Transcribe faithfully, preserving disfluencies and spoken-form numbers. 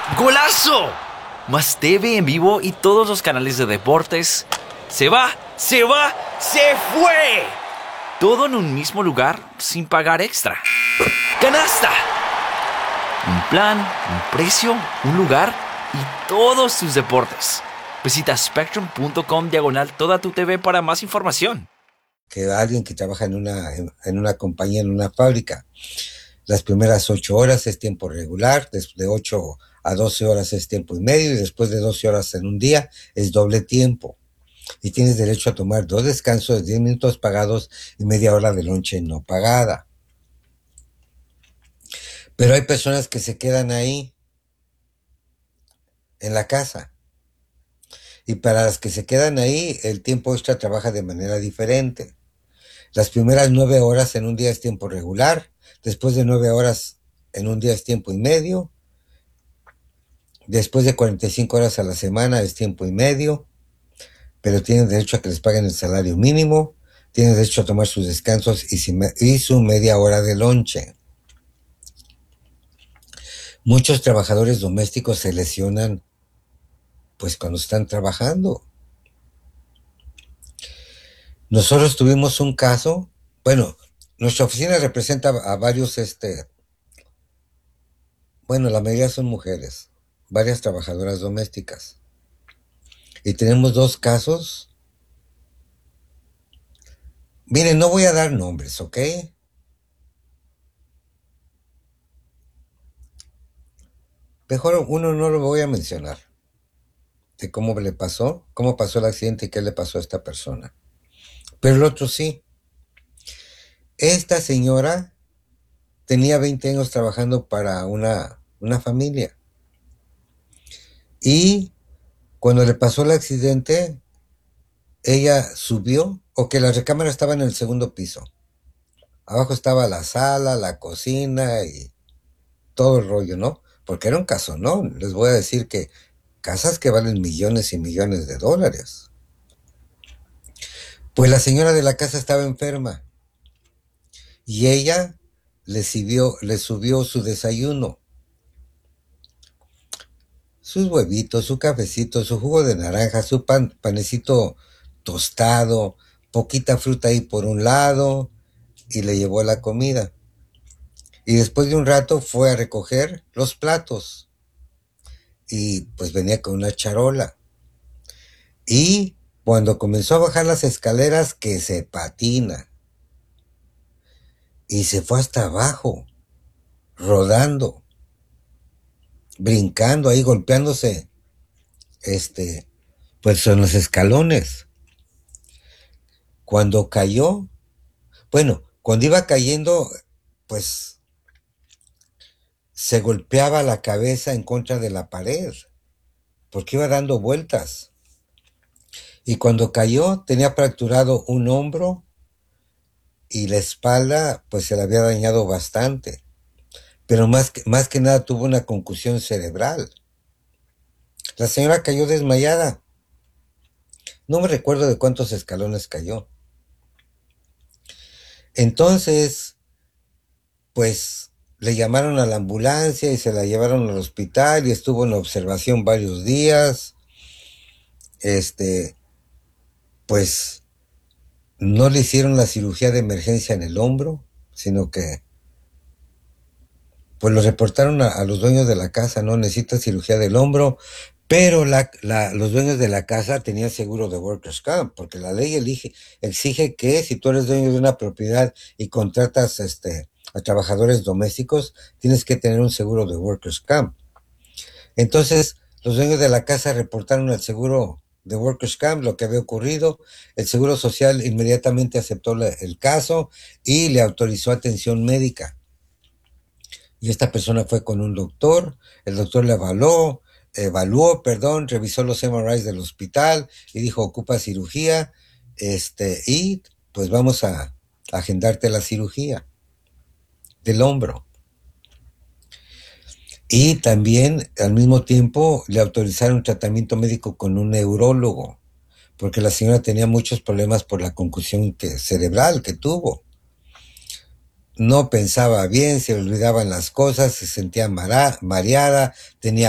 ¡Golazo! Más T V en vivo y todos los canales de deportes. ¡Se va! ¡Se va! ¡Se fue! Todo en un mismo lugar sin pagar extra. ¡Canasta! Un plan, un precio, un lugar y todos tus deportes. Visita spectrum.com diagonal toda tu T V para más información. Que alguien que trabaja en una, en, en una compañía, en una fábrica. Las primeras ocho horas es tiempo regular, de ocho a doce horas es tiempo y medio, y después de doce horas en un día es doble tiempo. Y tienes derecho a tomar dos descansos de diez minutos pagados y media hora de lonche no pagada. Pero hay personas que se quedan ahí, en la casa. Y para las que se quedan ahí, el tiempo extra trabaja de manera diferente. Las primeras nueve horas en un día es tiempo regular, después de nueve horas en un día es tiempo y medio, después de cuarenta y cinco horas a la semana es tiempo y medio, pero tienen derecho a que les paguen el salario mínimo, tienen derecho a tomar sus descansos y, si, y su media hora de lonche. Muchos trabajadores domésticos se lesionan pues cuando están trabajando. Nosotros tuvimos un caso, bueno, nuestra oficina representa a varios, este, bueno, la mayoría son mujeres, varias trabajadoras domésticas. Y tenemos dos casos. Miren, no voy a dar nombres, ¿ok? Mejor uno no lo voy a mencionar. De cómo le pasó, cómo pasó el accidente y qué le pasó a esta persona. Pero el otro sí. Esta señora tenía veinte años trabajando para una, una familia. Y cuando le pasó el accidente, ella subió, o que la recámara estaba en el segundo piso. Abajo estaba la sala, la cocina y todo el rollo, ¿no? Porque era un caso, ¿no? Les voy a decir que casas que valen millones y millones de dólares. Pues la señora de la casa estaba enferma y ella le subió, le subió su desayuno, sus huevitos, su cafecito, su jugo de naranja, su pan, panecito tostado, poquita fruta ahí por un lado, y le llevó la comida. Y después de un rato fue a recoger los platos y pues venía con una charola. Y cuando comenzó a bajar las escaleras, que se patina y se fue hasta abajo, rodando, brincando ahí, golpeándose, este, pues en los escalones. Cuando cayó, bueno, cuando iba cayendo, pues se golpeaba la cabeza en contra de la pared, porque iba dando vueltas. Y cuando cayó, tenía fracturado un hombro y la espalda, pues se le había dañado bastante. Pero más que, más que nada tuvo una concusión cerebral. La señora cayó desmayada. No me recuerdo de cuántos escalones cayó. Entonces, pues le llamaron a la ambulancia y se la llevaron al hospital y estuvo en observación varios días. Este, pues no le hicieron la cirugía de emergencia en el hombro, sino que pues lo reportaron a, a los dueños de la casa, ¿no? Necesita cirugía del hombro, pero la, la, los dueños de la casa tenían seguro de Workers' Comp, porque la ley elige, exige que si tú eres dueño de una propiedad y contratas este, a trabajadores domésticos, tienes que tener un seguro de Workers' Comp. Entonces, los dueños de la casa reportaron al seguro de Workers' Comp lo que había ocurrido. El Seguro Social inmediatamente aceptó la, el caso y le autorizó atención médica. Y esta persona fue con un doctor, el doctor le evaluó, evaluó, perdón, revisó los M R Is del hospital y dijo, ocupa cirugía, este, y pues vamos a agendarte la cirugía del hombro. Y también, al mismo tiempo, le autorizaron un tratamiento médico con un neurólogo, porque la señora tenía muchos problemas por la concusión que, cerebral que tuvo. No pensaba bien, se olvidaban las cosas, se sentía mara, mareada, tenía